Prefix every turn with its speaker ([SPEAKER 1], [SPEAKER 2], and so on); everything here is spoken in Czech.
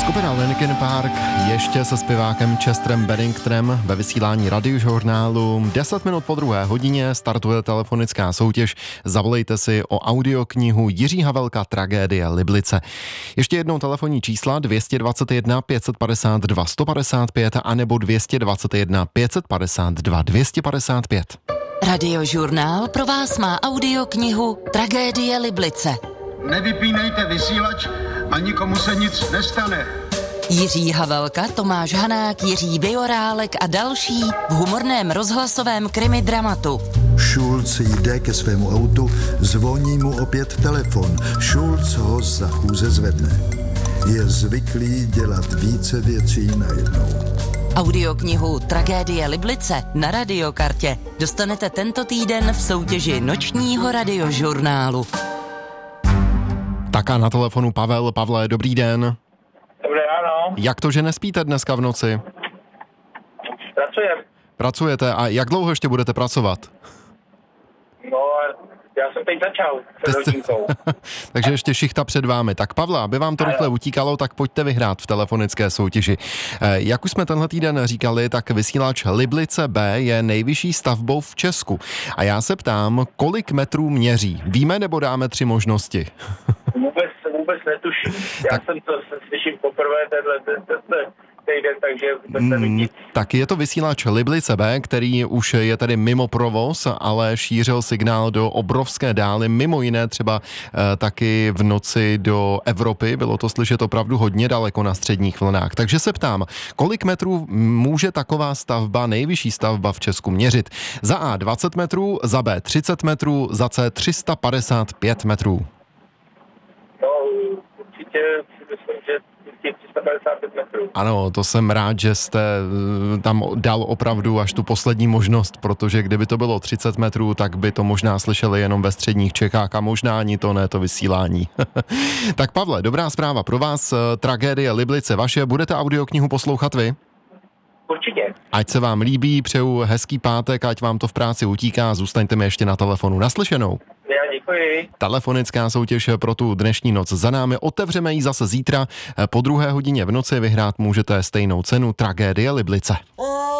[SPEAKER 1] Skupina Linkin Park ještě se zpěvákem Chesterem Benningtonem ve vysílání radiožurnálu. 10 minut po 2:00 startuje telefonická soutěž. Zavolejte si o audioknihu Jiří Havelka Tragédie Liblice. Ještě jednou telefonní čísla 221 552 155 anebo 221 552 255.
[SPEAKER 2] Radiožurnál pro vás má audioknihu Tragédie Liblice.
[SPEAKER 3] Nevypínejte vysílač a nikomu se nic nestane.
[SPEAKER 2] Jiří Havelka, Tomáš Hanák, Jiří Bejorálek a další v humorném rozhlasovém krimi dramatu.
[SPEAKER 4] Schulz jde ke svému autu, zvoní mu opět telefon. Schulz ho za chůze zvedne. Je zvyklý dělat více věcí najednou.
[SPEAKER 2] Audioknihu Tragédie Liblice na Radiokartě dostanete tento týden v soutěži nočního radiožurnálu.
[SPEAKER 1] Tak a na telefonu Pavel. Pavle, dobrý den.
[SPEAKER 5] Dobré ráno.
[SPEAKER 1] Jak to, že nespíte dneska v noci?
[SPEAKER 5] Pracujem.
[SPEAKER 1] Pracujete a jak dlouho ještě budete pracovat?
[SPEAKER 5] No, já jsem teď začal před hodinkou.
[SPEAKER 1] Takže ještě šichta před vámi. Tak Pavla, aby vám to rychle utíkalo, tak pojďte vyhrát v telefonické soutěži. Jak už jsme tenhle týden říkali, tak vysílač Liblice B je nejvyšší stavbou v Česku. A já se ptám, kolik metrů měří? Víme, nebo dáme 3 možnosti?
[SPEAKER 5] Vůbec netuším. Já jsem to slyším poprvé tenhle týden, takže vůbec nevím nic.
[SPEAKER 1] Tak je to vysílač Liblice B, který už je tady mimo provoz, ale šířil signál do obrovské dály, mimo jiné třeba taky v noci do Evropy. Bylo to slyšet opravdu hodně daleko na středních vlnách. Takže se ptám, kolik metrů může taková stavba, nejvyšší stavba v Česku měřit? Za A 20 metrů, za B 30 metrů, za C 355 metrů.
[SPEAKER 5] No, určitě si myslím, že 355 metrů.
[SPEAKER 1] Ano, to jsem rád, že jste tam dal opravdu až tu poslední možnost, protože kdyby to bylo 30 metrů, tak by to možná slyšeli jenom ve středních Čechách a možná ani to ne, to vysílání. Tak Pavle, dobrá zpráva pro vás, Tragédie Liblice vaše, budete audioknihu poslouchat vy?
[SPEAKER 5] Určitě.
[SPEAKER 1] Ať se vám líbí, přeju hezký pátek, ať vám to v práci utíká, zůstaňte mi ještě na telefonu. Naslyšenou.
[SPEAKER 5] Já děkuji.
[SPEAKER 1] Telefonická soutěž pro tu dnešní noc za námi. Otevřeme ji zase zítra. Po 2:00 v noci vyhrát můžete stejnou cenu Tragédie Liblice.